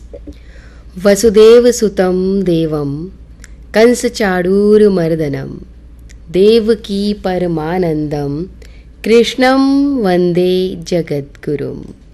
वसुदेवसुतं देवं कंसचाणूरमर्दनं देवकी परमानन्दं कृष्णं वन्दे जगद्गुरुम्।